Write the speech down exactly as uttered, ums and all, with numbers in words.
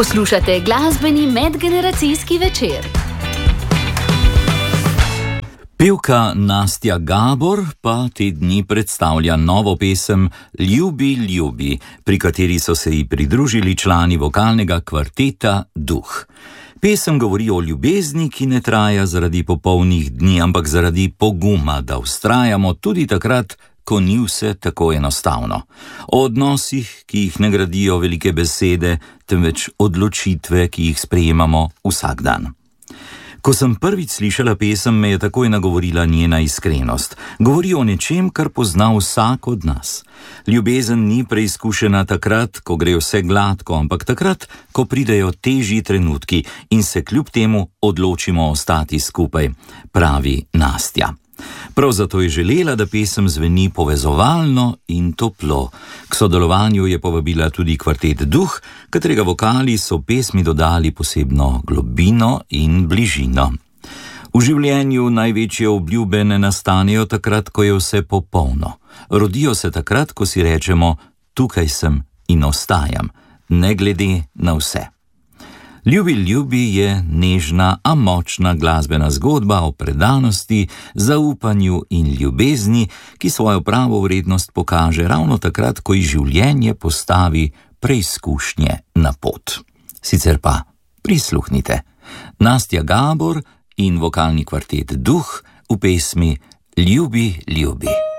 Poslušate glasbeni medgeneracijski večer. Pevka Nastja Gabor pa te dni predstavlja novo pesem Ljubi, ljubi, pri kateri so se ji pridružili člani vokalnega kvarteta Duh. Pesem govori o ljubezni, ki ne traja zaradi popolnih dni, ampak zaradi poguma, da vztrajamo tudi takrat, ko ni vse tako enostavno. O odnosih, ki jih ne gradijo velike besede, temveč odločitve, ki jih sprejemamo vsak dan. Ko sem prvič slišala pesem, me je takoj nagovorila njena iskrenost. Govori o nečem, kar pozna vsak od nas. Ljubezen ni preizkušena takrat, ko gre vse gladko, ampak takrat, ko pridejo težji trenutki in se kljub temu odločimo ostati skupaj, pravi Nastja. Prav zato je želela, da pesem zveni povezovalno in toplo. K sodelovanju je povabila tudi kvartet Duh, katerega vokali so pesmi dodali posebno globino in bližino. V življenju največje obljube ne nastanejo takrat, ko je vse popolno. Rodijo se takrat, ko si rečemo, tukaj sem in ostajam, ne glede na vse. Ljubi, ljubi je nežna, a močna glasbena zgodba o predanosti, zaupanju in ljubezni, ki svojo pravo vrednost pokaže ravno takrat, ko ji življenje postavi preizkušnje na pot. Sicer pa prisluhnite. Nastja Gabor in vokalni kvartet Duh v pesmi Ljubi, ljubi.